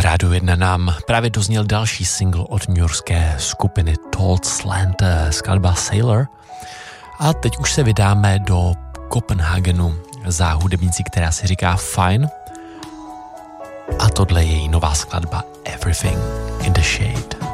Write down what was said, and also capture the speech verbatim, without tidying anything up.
Na Rádiu jedna nám právě dozněl další single od newyorské skupiny Told Slant, skladba Sailor. A teď už se vydáme do Kopenhagenu za hudebnicí, která si říká Fine. A tohle je její nová skladba Everything in the Shade.